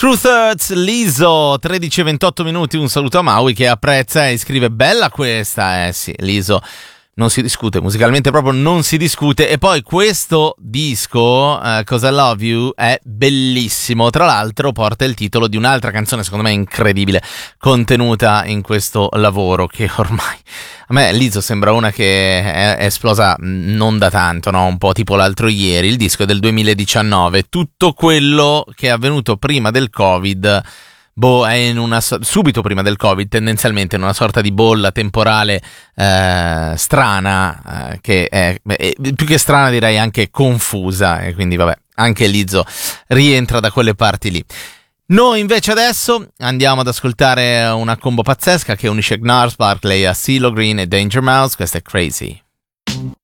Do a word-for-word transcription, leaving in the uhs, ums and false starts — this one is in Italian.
True Thirds, Liso, tredici e ventotto minuti, un saluto a Maui che apprezza e scrive bella questa, eh sì, Liso. Non si discute, musicalmente proprio non si discute. E poi questo disco, uh, 'Cause I Love You, è bellissimo. Tra l'altro porta il titolo di un'altra canzone, secondo me incredibile, contenuta in questo lavoro, che ormai a me Lizzo sembra una che è esplosa non da tanto, no? Un po' tipo l'altro ieri. Il disco è del duemiladiciannove. Tutto quello che è avvenuto prima del Covid, boh, è in una subito prima del Covid, tendenzialmente in una sorta di bolla temporale eh, strana, eh, che è, è più che strana direi anche confusa, e quindi vabbè, anche Lizzo rientra da quelle parti lì. Noi invece adesso andiamo ad ascoltare una combo pazzesca che unisce Gnarls Barkley a CeeLo Green e Danger Mouse. Questa è Crazy.